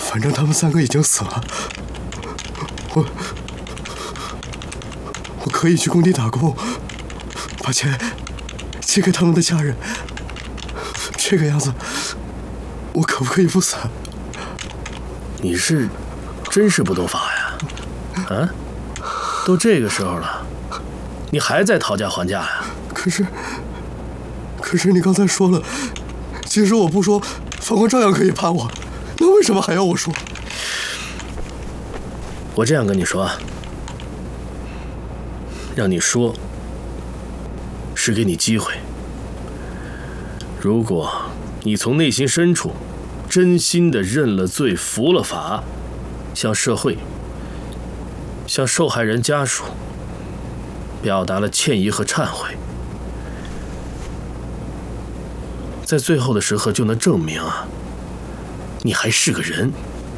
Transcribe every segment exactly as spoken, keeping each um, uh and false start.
反正他们三个已经死了，我我可以去工地打工，把钱寄给他们的家人。这个样子，我可不可以不死？ 你是真是不懂法呀？啊，都这个时候了，你还在讨价还价呀？ 可是，可是你刚才说了，即使我不说，法官照样可以判我，那为什么还要我说？ 我这样跟你说啊，让你说，是给你机会。如果你从内心深处真心的认了罪、服了法，向社会、向受害人家属表达了歉意和忏悔，在最后的时刻就能证明啊，你还是个人，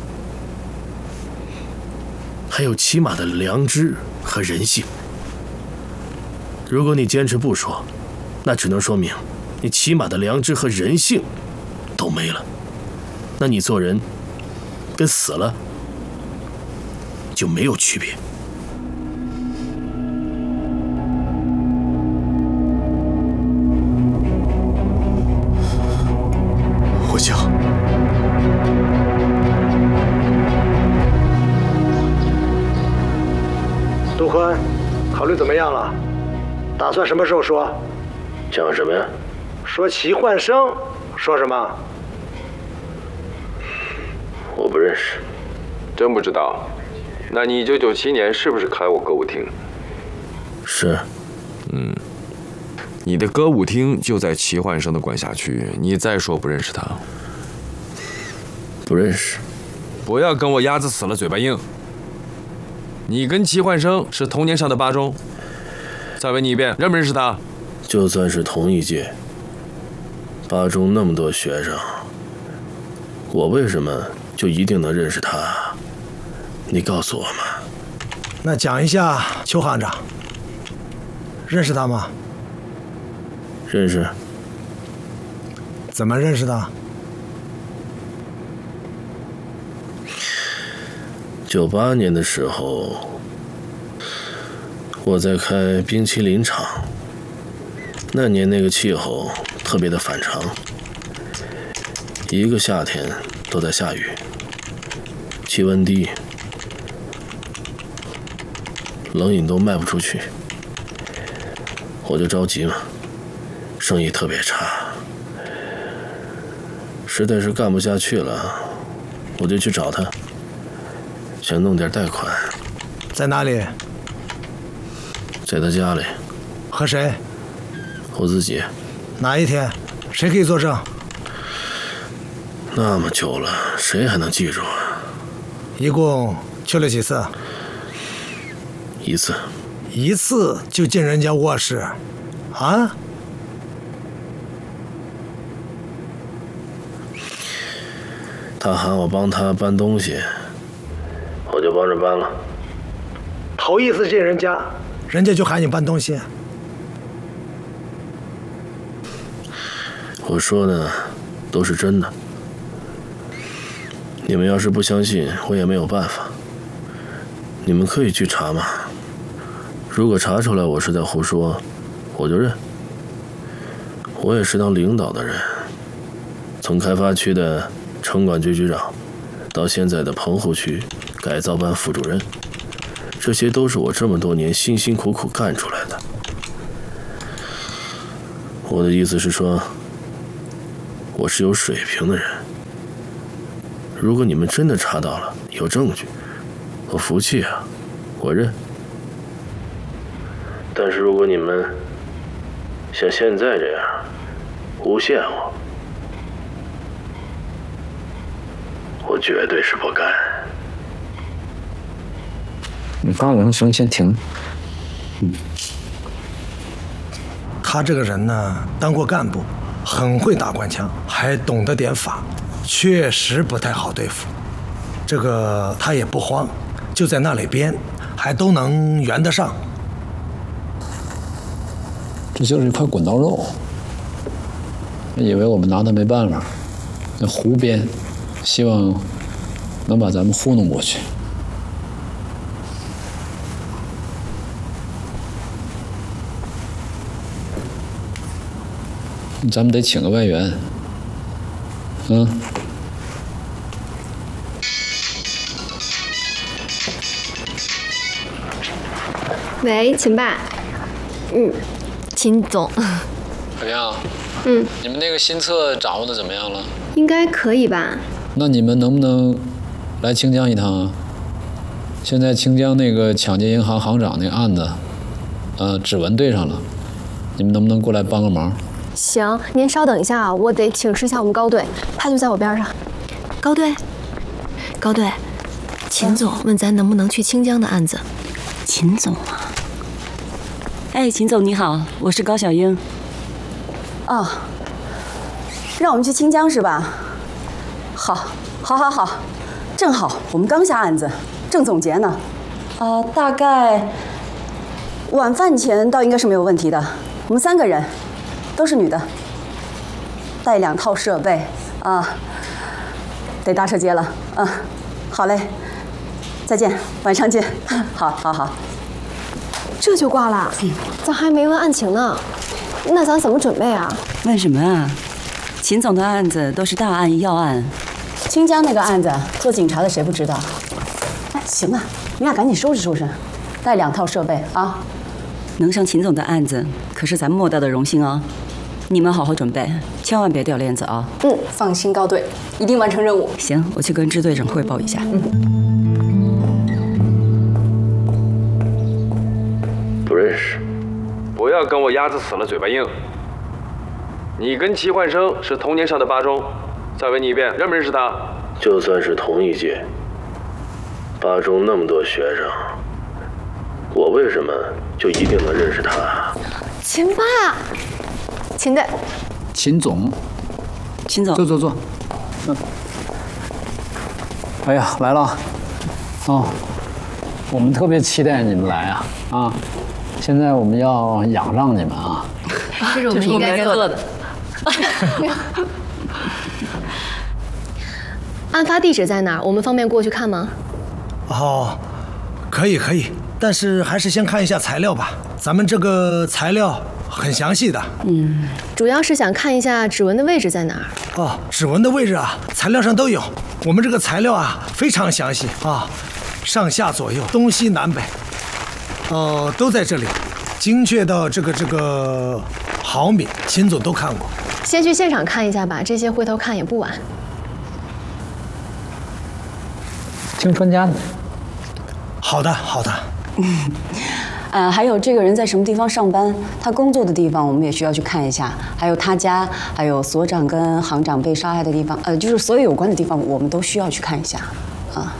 还有起码的良知和人性。如果你坚持不说，那只能说明你起码的良知和人性都没了，那你做人跟死了就没有区别。 我讲， 杜坤，考虑怎么样了？打算什么时候说？ 讲什么呀？ 说齐焕生，说什么？ 我不认识。 真不知道？那你一九九七年是不是开过歌舞厅？ 是。 嗯，你的歌舞厅就在齐焕生的管辖区，你再说不认识他？ 不认识。 不要跟我鸭子死了嘴巴硬。你跟齐焕生是同年上的八中。再问你一遍，认不认识他？ 就算是同一届，八中那么多学生，我为什么就一定能认识他？你告诉我嘛。 那讲一下邱行长，认识他吗？ 认识。 怎么认识的？ 九八年的时候，我在开冰淇淋厂。那年那个气候特别的反常，一个夏天都在下雨，气温低，冷饮都卖不出去，我就着急嘛，生意特别差，实在是干不下去了，我就去找他，想弄点贷款。 在哪里？ 在他家里。 和谁？ 我自己。 哪一天？谁可以作证？ 那么久了，谁还能记住啊？ 一共去了几次？ 一次。 一次就进人家卧室，啊？ 他喊我帮他搬东西，我就帮着搬了。 头一次进人家，人家就喊你搬东西？ 我说的都是真的，你们要是不相信，我也没有办法。你们可以去查嘛，如果查出来我是在胡说，我就认。我也是当领导的人，从开发区的城管局局长，到现在的棚户区改造办副主任，这些都是我这么多年辛辛苦苦干出来的。我的意思是说，我是有水平的人。如果你们真的查到了，有证据，我服气啊，我认。但是如果你们像现在这样诬陷我，我绝对是不干。 你发文声先停。嗯。 他这个人呢，当过干部，很会打官腔，还懂得点法，确实不太好对付。这个他也不慌，就在那里编，还都能圆得上。 这就是一块滚刀肉，以为我们拿他没办法，那胡编，希望能把咱们糊弄过去。咱们得请个外援，嗯。 喂，秦爸。嗯，秦总。 怎么样？ 嗯， 你们那个新册掌握的怎么样了？ 应该可以吧？ 那你们能不能来清江一趟啊？现在清江那个抢劫银行行长那案子，呃，指纹对上了，你们能不能过来帮个忙？ 行，您稍等一下啊，我得请示一下我们高队，他就在我边上。高队，高队，秦总问咱能不能去清江的案子。 秦总啊，哎，秦总你好，我是高小英。 哦，让我们去清江是吧？好，好，好，好，正好我们刚下案子，正总结呢。啊、呃，大概晚饭前倒应该是没有问题的。我们三个人都是女的，带两套设备啊，得搭车接了。嗯，好嘞，再见，晚上见。好，好，好。 这就挂了？嗯，咱还没问案情呢，那咱怎么准备啊？ 问什么啊？秦总的案子都是大案要案， 清江那个案子，做警察的谁不知道？哎，行了，你俩赶紧收拾收拾，带两套设备啊。 能上秦总的案子，可是咱莫大的荣幸哦。你们好好准备，千万别掉链子啊！ 嗯，放心，高队，一定完成任务。 行，我去跟支队长汇报一下。嗯。 不认识。 不要跟我鸭子死了嘴巴硬。你跟齐焕生是同年上的八中，再问你一遍，认不认识他？ 就算是同一届，八中那么多学生，我为什么就一定能认识他？ 秦爸，秦队， 秦总， 秦总， 坐坐坐。嗯。哎呀，来了。哦，我们特别期待你们来啊啊！现在我们要仰仗你们啊。 这是我们应该做的。案发地址在哪儿？我们方便过去看吗？ 哦，可以可以，但是还是先看一下材料吧。咱们这个材料很详细的。 嗯，主要是想看一下指纹的位置在哪儿。 哦，指纹的位置啊，材料上都有。我们这个材料啊，非常详细啊，上下左右、东西南北，呃，都在这里，精确到这个这个毫米，秦总都看过。 先去现场看一下吧，这些回头看也不晚。 听专家的。 好的，好的。 嗯，呃，还有这个人在什么地方上班，他工作的地方我们也需要去看一下，还有他家，还有所长跟行长被杀害的地方，呃，就是所有有关的地方，我们都需要去看一下，啊。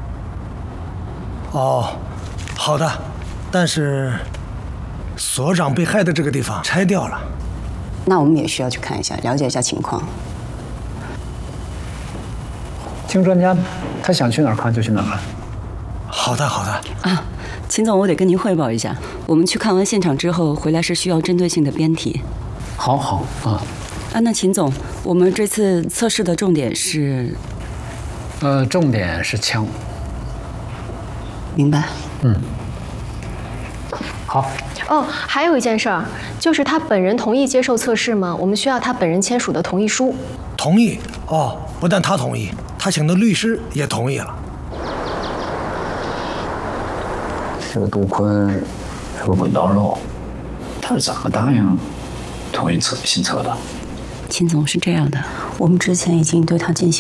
哦，好的，但是所长被害的这个地方拆掉了， 那我们也需要去看一下，了解一下情况。 听专家的，他想去哪儿看就去哪儿看。 好的，好的。 啊，秦总，我得跟您汇报一下，我们去看完现场之后回来是需要针对性的编题。 好好啊。 啊，那秦总，我们这次测试的重点是？ 呃，重点是枪。 明白。 嗯。好。 哦，还有一件事儿，就是他本人同意接受测试吗？我们需要他本人签署的同意书。 同意。哦，不但他同意，他请的律师也同意了。 这个杜坤是个滚刀肉，他是怎么答应同意测新测的？ 秦总是这样的， 我们之前已经对他进行